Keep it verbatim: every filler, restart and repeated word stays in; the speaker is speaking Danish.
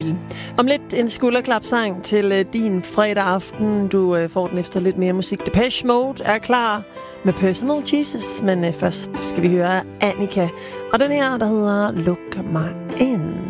bil. Om lidt en skulderklapsang til øh, din fredag aften. Du øh, får den efter lidt mere musik. Depeche Mode er klar med Personal Jesus, men øh, først skal vi høre Annika. Og den her, der hedder Look My In.